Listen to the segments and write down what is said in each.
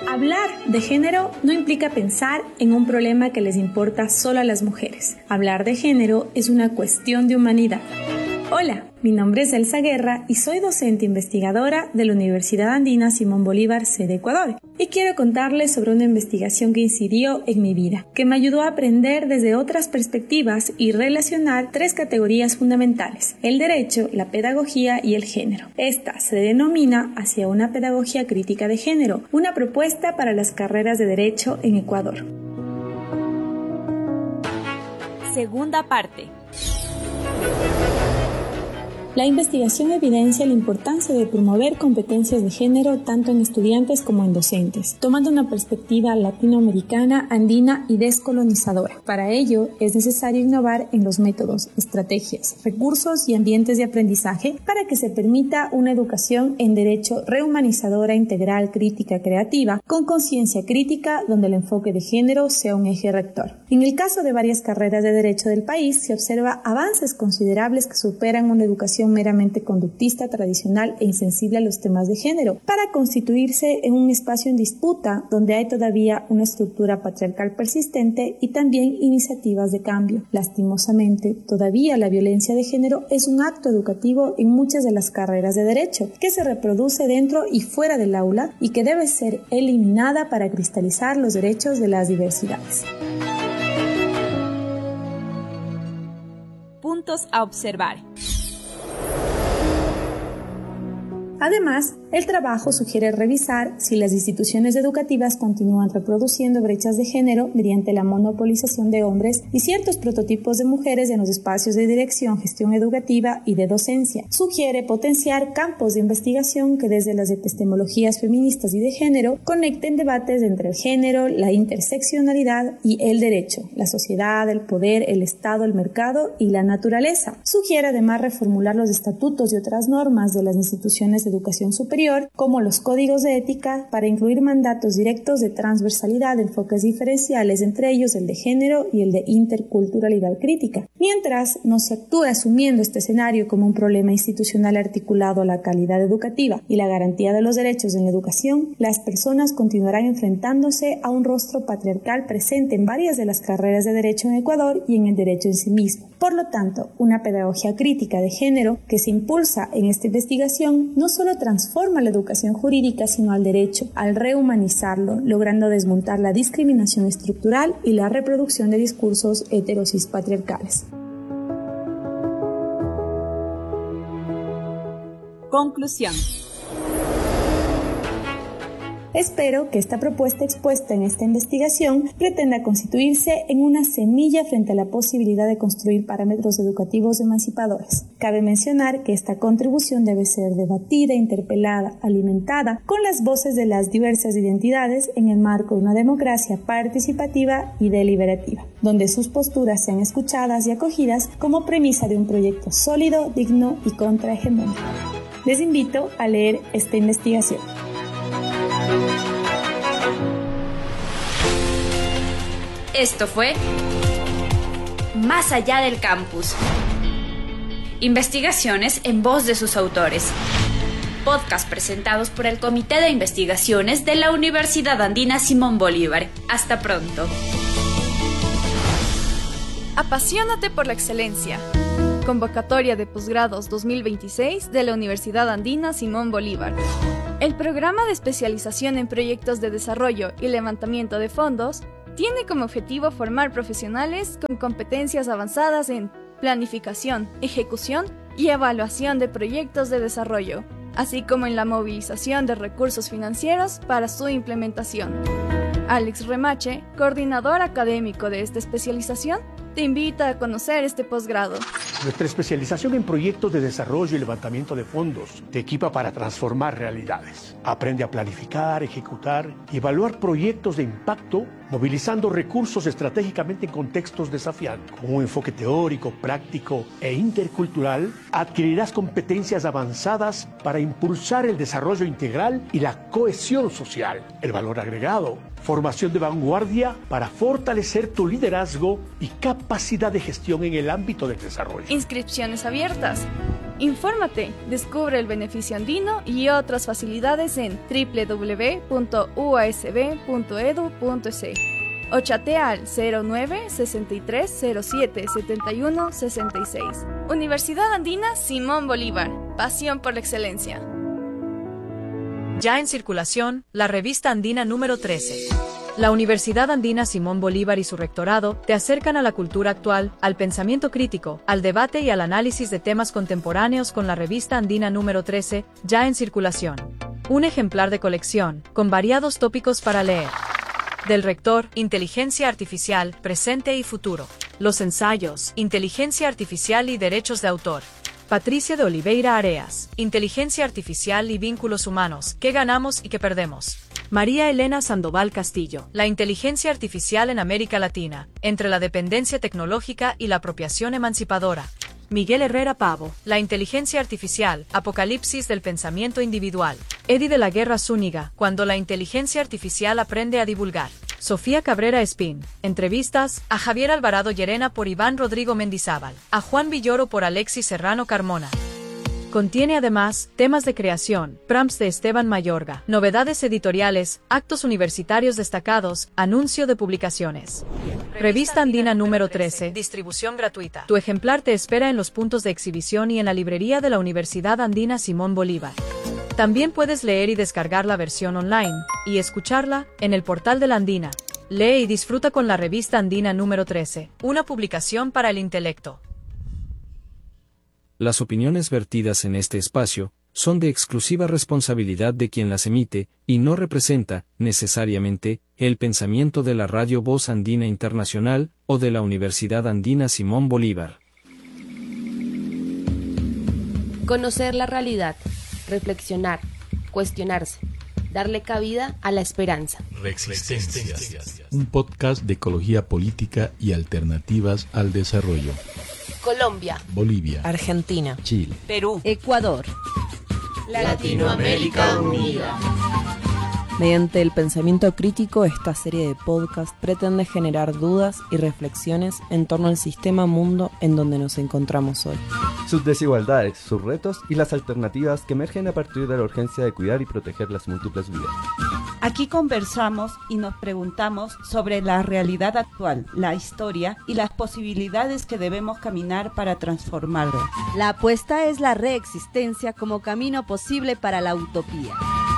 Hablar de género no implica pensar en un problema que les importa solo a las mujeres. Hablar de género es una cuestión de humanidad. Hola, mi nombre es Elsa Guerra y soy docente investigadora de la Universidad Andina Simón Bolívar, sede Ecuador. Y quiero contarles sobre una investigación que incidió en mi vida, que me ayudó a aprender desde otras perspectivas y relacionar tres categorías fundamentales: el derecho, la pedagogía y el género. Esta se denomina Hacia una pedagogía crítica de género, una propuesta para las carreras de derecho en Ecuador. Segunda parte. La investigación evidencia la importancia de promover competencias de género tanto en estudiantes como en docentes, tomando una perspectiva latinoamericana, andina y descolonizadora. Para ello, es necesario innovar en los métodos, estrategias, recursos y ambientes de aprendizaje para que se permita una educación en derecho rehumanizadora, integral, crítica, creativa, con conciencia crítica, donde el enfoque de género sea un eje rector. En el caso de varias carreras de derecho del país, se observa avances considerables que superan una educación meramente conductista, tradicional e insensible a los temas de género, para constituirse en un espacio en disputa donde hay todavía una estructura patriarcal persistente y también iniciativas de cambio. Lastimosamente, todavía la violencia de género es un acto educativo en muchas de las carreras de derecho, que se reproduce dentro y fuera del aula y que debe ser eliminada para cristalizar los derechos de las diversidades. Puntos a observar. Además, el trabajo sugiere revisar si las instituciones educativas continúan reproduciendo brechas de género mediante la monopolización de hombres y ciertos prototipos de mujeres en los espacios de dirección, gestión educativa y de docencia. Sugiere potenciar campos de investigación que desde las epistemologías feministas y de género conecten debates entre el género, la interseccionalidad y el derecho, la sociedad, el poder, el Estado, el mercado y la naturaleza. Sugiere además reformular los estatutos y otras normas de las instituciones de educación superior, como los códigos de ética, para incluir mandatos directos de transversalidad, enfoques diferenciales, entre ellos el de género y el de interculturalidad crítica. Mientras no se actúe asumiendo este escenario como un problema institucional articulado a la calidad educativa y la garantía de los derechos en la educación, las personas continuarán enfrentándose a un rostro patriarcal presente en varias de las carreras de derecho en Ecuador y en el derecho en sí mismo. Por lo tanto, una pedagogía crítica de género que se impulsa en esta investigación no solo transforma la educación jurídica, sino al derecho, al rehumanizarlo, logrando desmontar la discriminación estructural y la reproducción de discursos heterosis patriarcales. Conclusión. Espero que esta propuesta expuesta en esta investigación pretenda constituirse en una semilla frente a la posibilidad de construir parámetros educativos emancipadores. Cabe mencionar que esta contribución debe ser debatida, interpelada, alimentada con las voces de las diversas identidades en el marco de una democracia participativa y deliberativa, donde sus posturas sean escuchadas y acogidas como premisa de un proyecto sólido, digno y contrahegemónico. Les invito a leer esta investigación. Esto fue Más allá del campus. Investigaciones en voz de sus autores. Podcast presentados por el Comité de Investigaciones de la Universidad Andina Simón Bolívar. Hasta pronto. Apasionate por la excelencia. Convocatoria de posgrados 2026 de la Universidad Andina Simón Bolívar. El programa de especialización en proyectos de desarrollo y levantamiento de fondos tiene como objetivo formar profesionales con competencias avanzadas en planificación, ejecución y evaluación de proyectos de desarrollo, así como en la movilización de recursos financieros para su implementación. Alex Remache, coordinador académico de esta especialización, te invita a conocer este posgrado. Nuestra especialización en proyectos de desarrollo y levantamiento de fondos te equipa para transformar realidades. Aprende a planificar, ejecutar y evaluar proyectos de impacto, movilizando recursos estratégicamente en contextos desafiantes. Con un enfoque teórico, práctico e intercultural, adquirirás competencias avanzadas para impulsar el desarrollo integral y la cohesión social. El valor agregado: formación de vanguardia para fortalecer tu liderazgo y capacidad de gestión en el ámbito del desarrollo. Inscripciones abiertas. Infórmate, descubre el beneficio andino y otras facilidades en www.uasb.edu.es o chatea al 09 63 07 71 66. Universidad Andina Simón Bolívar. Pasión por la excelencia. Ya en circulación, la revista andina número 13. La Universidad Andina Simón Bolívar y su rectorado te acercan a la cultura actual, al pensamiento crítico, al debate y al análisis de temas contemporáneos con la revista andina número 13, ya en circulación. Un ejemplar de colección, con variados tópicos para leer. Del rector, Inteligencia Artificial, Presente y Futuro. Los ensayos, Inteligencia Artificial y Derechos de Autor. Patricia de Oliveira Areas, Inteligencia Artificial y Vínculos Humanos, ¿qué ganamos y qué perdemos? María Elena Sandoval Castillo, la inteligencia artificial en América Latina, entre la dependencia tecnológica y la apropiación emancipadora. Miguel Herrera Pavo, la inteligencia artificial, apocalipsis del pensamiento individual. Eddie de la Guerra Zúñiga, cuando la inteligencia artificial aprende a divulgar. Sofía Cabrera Espín, entrevistas a Javier Alvarado Llerena por Iván Rodrigo Mendizábal, a Juan Villoro por Alexis Serrano Carmona. Contiene además temas de creación, prompts de Esteban Mayorga, novedades editoriales, actos universitarios destacados, anuncio de publicaciones. Revista Andina número 13, distribución gratuita. Tu ejemplar te espera en los puntos de exhibición y en la librería de la Universidad Andina Simón Bolívar. También puedes leer y descargar la versión online, y escucharla, en el portal de la Andina. Lee y disfruta con la Revista Andina número 13, una publicación para el intelecto. Las opiniones vertidas en este espacio son de exclusiva responsabilidad de quien las emite, y no representa, necesariamente, el pensamiento de la Radio Voz Andina Internacional, o de la Universidad Andina Simón Bolívar. Conocer la realidad, reflexionar, cuestionarse, darle cabida a la esperanza. Reexistencias, un podcast de ecología política y alternativas al desarrollo. Colombia, Bolivia, Argentina, Chile, Perú, Ecuador, Latinoamérica Unida. Mediante el pensamiento crítico, esta serie de podcasts pretende generar dudas y reflexiones en torno al sistema mundo en donde nos encontramos hoy. Sus desigualdades, sus retos y las alternativas que emergen a partir de la urgencia de cuidar y proteger las múltiples vidas. Aquí conversamos y nos preguntamos sobre la realidad actual, la historia y las posibilidades que debemos caminar para transformarla. La apuesta es la reexistencia como camino posible para la utopía.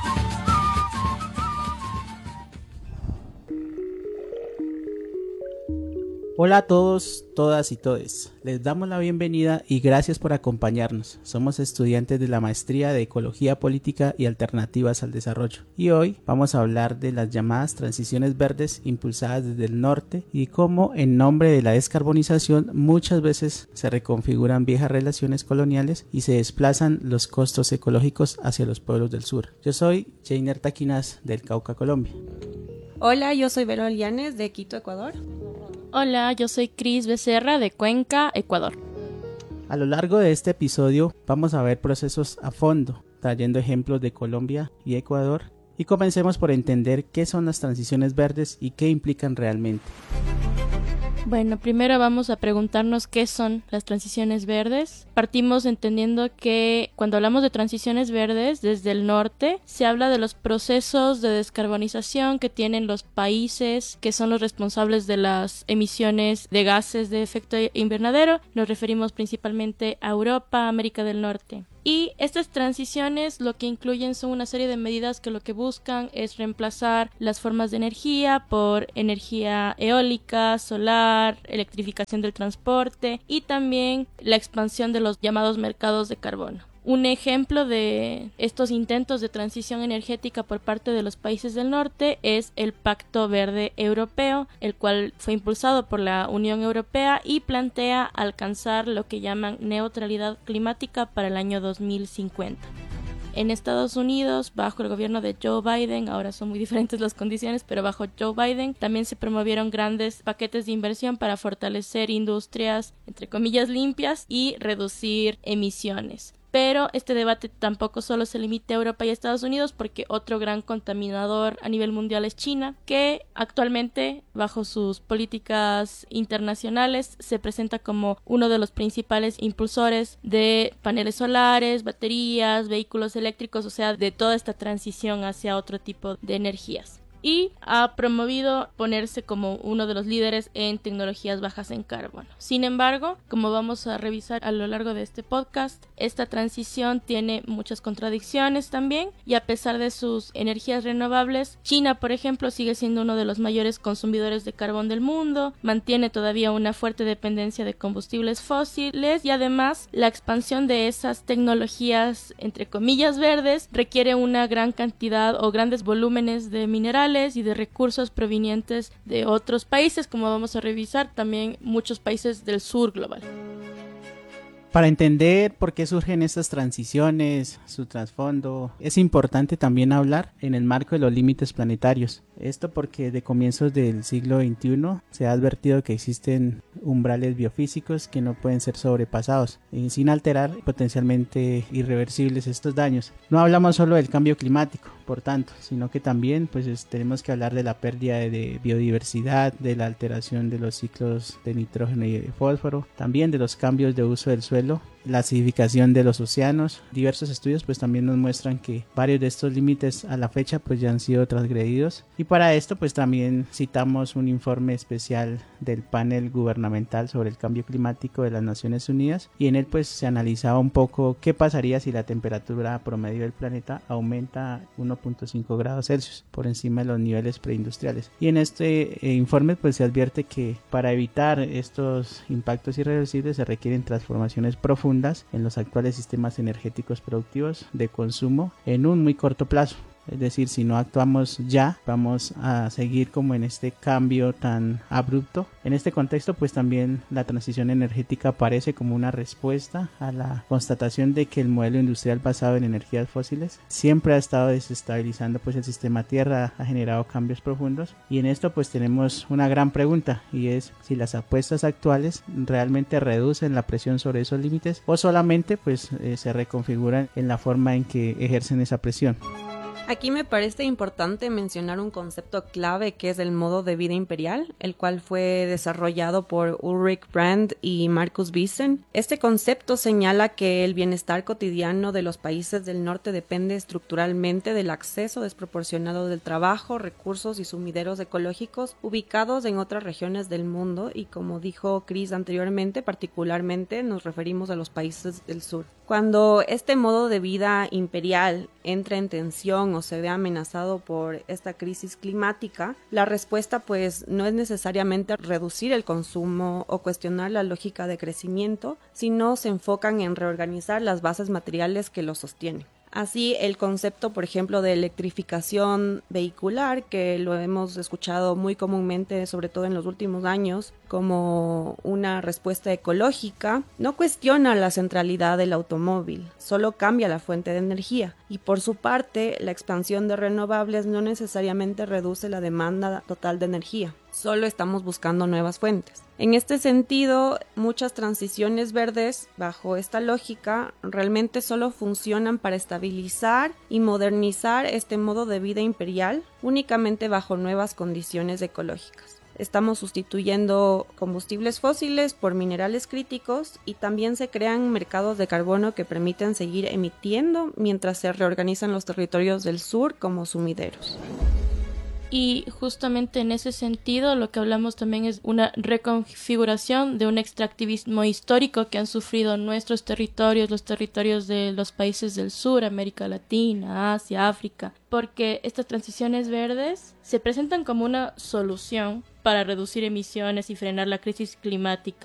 Hola a todos, todas y todes. Les damos la bienvenida y gracias por acompañarnos. Somos estudiantes de la Maestría de Ecología Política y Alternativas al Desarrollo. Y hoy vamos a hablar de las llamadas transiciones verdes impulsadas desde el norte y cómo en nombre de la descarbonización muchas veces se reconfiguran viejas relaciones coloniales y se desplazan los costos ecológicos hacia los pueblos del sur. Yo soy Jainer Taquinas del Cauca, Colombia. Hola, yo soy Vero Lianes de Quito, Ecuador. Hola, yo soy Cris Becerra de Cuenca, Ecuador. A lo largo de este episodio vamos a ver procesos a fondo, trayendo ejemplos de Colombia y Ecuador, y comencemos por entender qué son las transiciones verdes y qué implican realmente. Bueno, primero vamos a preguntarnos qué son las transiciones verdes. Partimos entendiendo que cuando hablamos de transiciones verdes, desde el norte, se habla de los procesos de descarbonización que tienen los países que son los responsables de las emisiones de gases de efecto invernadero. Nos referimos principalmente a Europa, América del Norte. Y estas transiciones lo que incluyen son una serie de medidas que lo que buscan es reemplazar las formas de energía por energía eólica, solar, electrificación del transporte y también la expansión de los llamados mercados de carbono. Un ejemplo de estos intentos de transición energética por parte de los países del norte es el Pacto Verde Europeo, el cual fue impulsado por la Unión Europea y plantea alcanzar lo que llaman neutralidad climática para el año 2050. En Estados Unidos, bajo el gobierno de Joe Biden, ahora son muy diferentes las condiciones, pero bajo Joe Biden también se promovieron grandes paquetes de inversión para fortalecer industrias, entre comillas, limpias y reducir emisiones. pero este debate tampoco solo se limita a Europa y Estados Unidos, porque otro gran contaminador a nivel mundial es China, que actualmente, bajo sus políticas internacionales, se presenta como uno de los principales impulsores de paneles solares, baterías, vehículos eléctricos, o sea, de toda esta transición hacia otro tipo de energías. Y ha promovido ponerse como uno de los líderes en tecnologías bajas en carbono. Sin embargo, como vamos a revisar a lo largo de este podcast, esta transición tiene muchas contradicciones también, y a pesar de sus energías renovables, China, por ejemplo, sigue siendo uno de los mayores consumidores de carbón del mundo, mantiene todavía una fuerte dependencia de combustibles fósiles, y además la expansión de esas tecnologías, entre comillas, verdes, requiere una gran cantidad o grandes volúmenes de minerales y de recursos provenientes de otros países, como vamos a revisar, también muchos países del sur global. Para entender por qué surgen estas transiciones, su trasfondo, es importante también hablar en el marco de los límites planetarios. Esto porque de comienzos del siglo XXI se ha advertido que existen umbrales biofísicos que no pueden ser sobrepasados, sin alterar potencialmente irreversibles estos daños. No hablamos solo del cambio climático, por tanto, sino que también tenemos que hablar de la pérdida de biodiversidad, de la alteración de los ciclos de nitrógeno y de fósforo, también de los cambios de uso del suelo, la acidificación de los océanos. Diversos estudios también nos muestran que varios de estos límites a la fecha ya han sido transgredidos, y para esto también citamos un informe especial del panel gubernamental sobre el cambio climático de las Naciones Unidas, y en él se analizaba un poco qué pasaría si la temperatura promedio del planeta aumenta 1.5 grados Celsius por encima de los niveles preindustriales, y en este informe se advierte que para evitar estos impactos irreversibles se requieren transformaciones profundas en los actuales sistemas energéticos productivos de consumo en un muy corto plazo. Es decir, si no actuamos ya, vamos a seguir como en este cambio tan abrupto. En este contexto, también la transición energética aparece como una respuesta a la constatación de que el modelo industrial basado en energías fósiles siempre ha estado desestabilizando el sistema Tierra, ha generado cambios profundos, y en esto tenemos una gran pregunta, y es si las apuestas actuales realmente reducen la presión sobre esos límites o solamente se reconfiguran en la forma en que ejercen esa presión. Aquí me parece importante mencionar un concepto clave que es el modo de vida imperial, el cual fue desarrollado por Ulrich Brand y Marcus Wiesen. Este concepto señala que el bienestar cotidiano de los países del norte depende estructuralmente del acceso desproporcionado del trabajo, recursos y sumideros ecológicos ubicados en otras regiones del mundo, y como dijo Chris anteriormente, particularmente nos referimos a los países del sur. Cuando este modo de vida imperial entra en tensión o se ve amenazado por esta crisis climática, la respuesta no es necesariamente reducir el consumo o cuestionar la lógica de crecimiento, sino se enfocan en reorganizar las bases materiales que lo sostienen. Así, el concepto, por ejemplo, de electrificación vehicular, que lo hemos escuchado muy comúnmente, sobre todo en los últimos años, como una respuesta ecológica, no cuestiona la centralidad del automóvil, solo cambia la fuente de energía. Y por su parte, la expansión de renovables no necesariamente reduce la demanda total de energía, solo estamos buscando nuevas fuentes. En este sentido, muchas transiciones verdes, bajo esta lógica, realmente solo funcionan para estabilizar y modernizar este modo de vida imperial únicamente bajo nuevas condiciones ecológicas. Estamos sustituyendo combustibles fósiles por minerales críticos, y también se crean mercados de carbono que permiten seguir emitiendo mientras se reorganizan los territorios del sur como sumideros. Y justamente en ese sentido lo que hablamos también es una reconfiguración de un extractivismo histórico que han sufrido nuestros territorios, los territorios de los países del sur, América Latina, Asia, África, porque estas transiciones verdes se presentan como una solución para reducir emisiones y frenar la crisis climática.